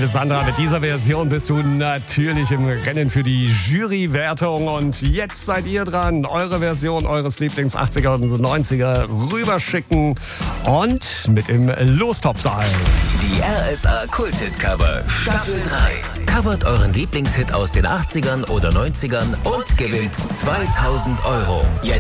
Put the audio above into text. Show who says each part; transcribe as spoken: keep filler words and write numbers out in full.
Speaker 1: Liebe Sandra, mit dieser Version bist du natürlich im Rennen für die Jurywertung. Und jetzt seid ihr dran, eure Version eures Lieblings-achtziger und neunziger rüberschicken und mit im Lostopf sein.
Speaker 2: Die R S A Kult-Hit-Cover Staffel drei. Covert euren Lieblingshit aus den achtzigern oder neunzigern und gewinnt zweitausend Euro. Jetzt